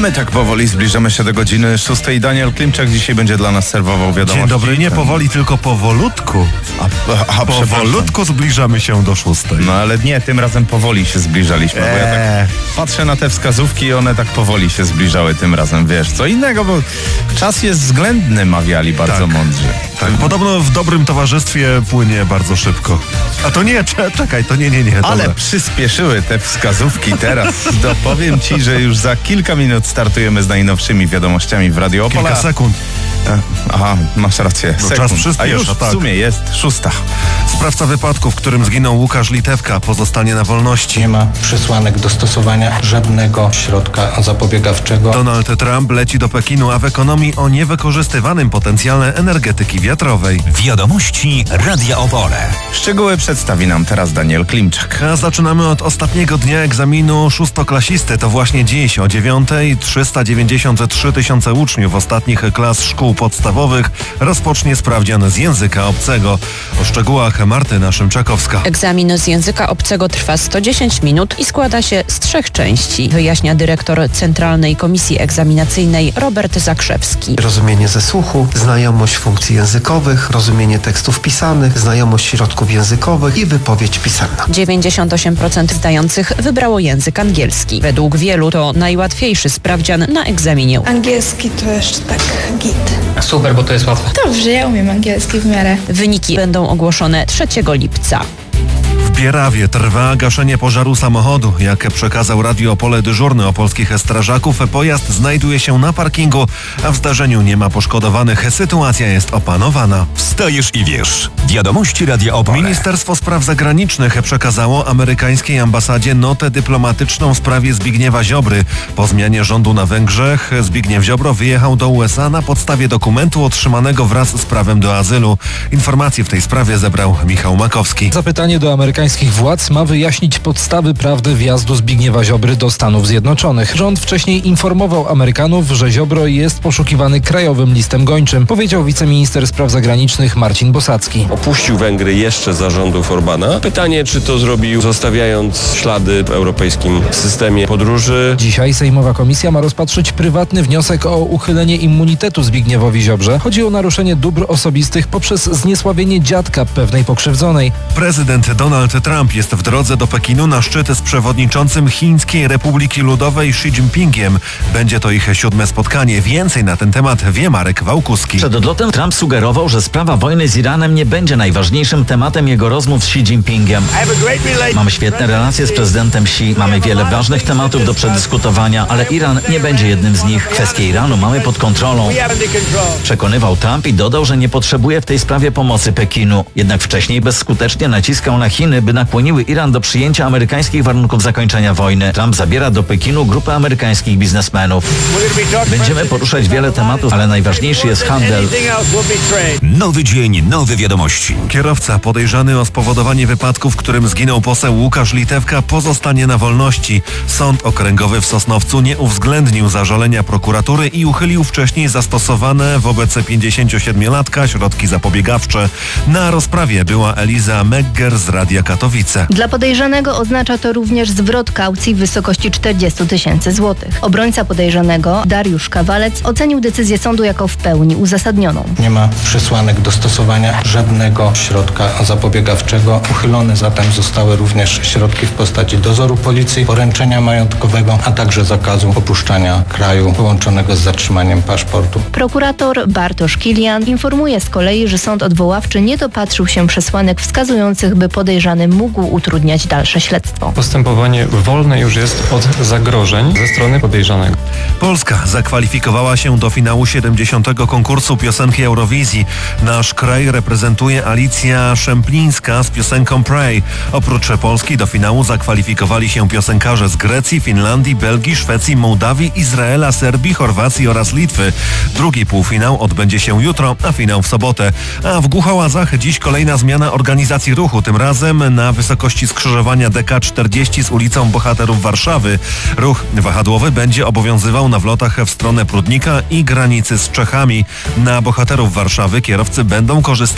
my tak powoli zbliżamy się do godziny 6. Daniel Klimczak dzisiaj będzie dla nas serwował wiadomości. Dzień dobry, nie powoli, tylko powolutku. Powolutku zbliżamy się do 6. No ale nie, tym razem powoli się zbliżaliśmy, bo ja tak patrzę na te wskazówki i one tak powoli się zbliżały tym razem, wiesz. Co innego, bo czas jest względny, mawiali bardzo mądrzy. Tak, podobno w dobrym towarzystwie płynie bardzo szybko. A to nie, czekaj, to nie. Ale dobra. Przyspieszyły te wskazówki teraz. Powiem ci, że już za kilka minut startujemy z najnowszymi wiadomościami w Radio Opol. Kilka sekund. Aha, masz rację. No, czas przyspiesza, a już w sumie jest 6. Sprawca wypadku, w którym zginął Łukasz Litewka, pozostanie na wolności. Nie ma przesłanek do stosowania żadnego środka zapobiegawczego. Donald Trump leci do Pekinu, a w ekonomii o niewykorzystywanym potencjale energetyki wiatrowej. Wiadomości Radia Opole. Szczegóły przedstawi nam teraz Daniel Klimczak. A zaczynamy od ostatniego dnia egzaminu szóstoklasisty. To właśnie dziś o 9:00 393 tysiące uczniów ostatnich klas szkół podstawowych rozpocznie sprawdzian z języka obcego. O szczegółach Martyna Szymczakowska. Egzamin z języka obcego trwa 110 minut i składa się z 3 części, wyjaśnia dyrektor Centralnej Komisji Egzaminacyjnej Robert Zakrzewski. Rozumienie ze słuchu, znajomość funkcji językowych, rozumienie tekstów pisanych, znajomość środków językowych i wypowiedź pisemna. 98% zdających wybrało język angielski. Według wielu to najłatwiejszy sprawdzian na egzaminie. Angielski to jeszcze tak git. Super, bo to jest łatwe. Dobrze, ja umiem angielski w miarę. Wyniki będą ogłoszone 3 lipca. W Bierawie trwa gaszenie pożaru samochodu. Jak przekazał Radio Opole dyżurny opolskich strażaków, pojazd znajduje się na parkingu, a w zdarzeniu nie ma poszkodowanych. Sytuacja jest opanowana. Wstajesz i wiesz. Wiadomości Radia Opole. Ministerstwo Spraw Zagranicznych przekazało amerykańskiej ambasadzie notę dyplomatyczną w sprawie Zbigniewa Ziobry. Po zmianie rządu na Węgrzech Zbigniew Ziobro wyjechał do USA na podstawie dokumentu otrzymanego wraz z prawem do azylu. Informacje w tej sprawie zebrał Michał Makowski. Zapytanie do amerykańskich władz ma wyjaśnić podstawy prawdy wjazdu Zbigniewa Ziobry do Stanów Zjednoczonych. Rząd wcześniej informował Amerykanów, że Ziobro jest poszukiwany krajowym listem gończym, powiedział wiceminister spraw zagranicznych Marcin Bosacki. Opuścił Węgry jeszcze za rządów Orbana. Pytanie, czy to zrobił zostawiając ślady w europejskim systemie podróży. Dzisiaj Sejmowa Komisja ma rozpatrzyć prywatny wniosek o uchylenie immunitetu Zbigniewowi Ziobrze. Chodzi o naruszenie dóbr osobistych poprzez zniesławienie dziadka pewnej pokrzywdzonej. Prezydent Donald Trump jest w drodze do Pekinu na szczyt z przewodniczącym Chińskiej Republiki Ludowej Xi Jinpingiem. Będzie to ich 7. spotkanie. Więcej na ten temat wie Marek Wałkuski. Przed odlotem Trump sugerował, że sprawa wojny z Iranem nie będzie najważniejszym tematem jego rozmów z Xi Jinpingiem. Mamy świetne relacje z prezydentem Xi, mamy wiele ważnych tematów do przedyskutowania, ale Iran nie będzie jednym z nich. Kwestię Iranu mamy pod kontrolą. Przekonywał Trump i dodał, że nie potrzebuje w tej sprawie pomocy Pekinu. Jednak wcześniej bezskutecznie naciskał na Chiny, by nakłoniły Iran do przyjęcia amerykańskich warunków zakończenia wojny. Trump zabiera do Pekinu grupę amerykańskich biznesmenów. Będziemy poruszać wiele tematów, ale najważniejszy jest handel. Nowy dzień, nowe wiadomości. Kierowca podejrzany o spowodowanie wypadku, w którym zginął poseł Łukasz Litewka, pozostanie na wolności. Sąd Okręgowy w Sosnowcu nie uwzględnił zażalenia prokuratury i uchylił wcześniej zastosowane wobec 57-latka środki zapobiegawcze. Na rozprawie była Eliza Megger z Radia Katowice. Dla podejrzanego oznacza to również zwrot kaucji w wysokości 40 tysięcy złotych. Obrońca podejrzanego, Dariusz Kawalec, ocenił decyzję sądu jako w pełni uzasadnioną. Nie ma przesłanek do stosowania żadnego środka zapobiegawczego. Uchylone zatem zostały również środki w postaci dozoru policji, poręczenia majątkowego, a także zakazu opuszczania kraju połączonego z zatrzymaniem paszportu. Prokurator Bartosz Kilian informuje z kolei, że sąd odwoławczy nie dopatrzył się przesłanek wskazujących, by podejrzany mógł utrudniać dalsze śledztwo. Postępowanie wolne już jest od zagrożeń ze strony podejrzanego. Polska zakwalifikowała się do finału 70. konkursu piosenki Eurowizji. Nasz kraj reprezentuje Alicja Szemplińska z piosenką Pray. Oprócz Polski do finału zakwalifikowali się piosenkarze z Grecji, Finlandii, Belgii, Szwecji, Mołdawii, Izraela, Serbii, Chorwacji oraz Litwy. Drugi półfinał odbędzie się jutro, a finał w sobotę. A w Głuchołazach dziś kolejna zmiana organizacji ruchu, tym razem na wysokości skrzyżowania DK40 z ulicą Bohaterów Warszawy. Ruch wahadłowy będzie obowiązywał na wlotach w stronę Prudnika i granicy z Czechami. Na Bohaterów Warszawy kierowcy będą korzystać